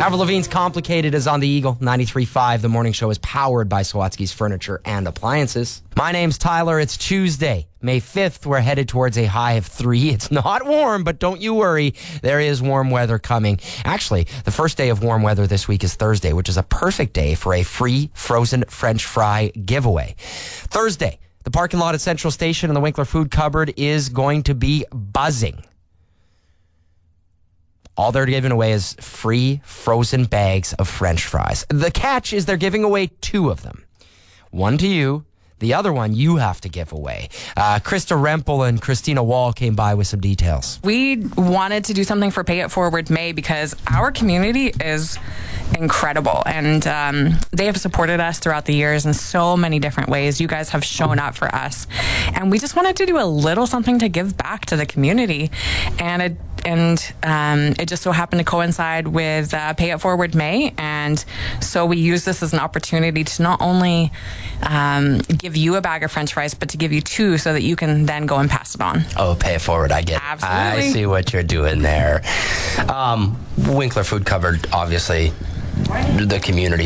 Avril Lavigne's Complicated is on the Eagle 93.5. The morning show is powered by Sawatsky's Furniture and Appliances. My name's Tyler. It's Tuesday, May 5th. We're headed towards a high of 3. It's not warm, but don't you worry. There is warm weather coming. Actually, the first day of warm weather this week is Thursday, which is a perfect day for a free frozen French fry giveaway. Thursday, the parking lot at Central Station and the Winkler Food Cupboard is going to be buzzing. All they're giving away is free frozen bags of French fries. The catch is they're giving away 2 of them. One to you. The other one you have to give away. Krista Rempel and Christina Wall came by with some details. We wanted to do something for Pay It Forward May because our community is incredible, and they have supported us throughout the years in so many different ways. You guys have shown up for us, and we just wanted to do a little something to give back to the community, and it just so happened to coincide with Pay It Forward May, and so we use this as an opportunity to not only give you a bag of French fries, but to give you 2 so that you can then go and pass it on. Oh, Pay It Forward, I get it. Absolutely. I see what you're doing there. Winkler Food Cupboard, obviously, the community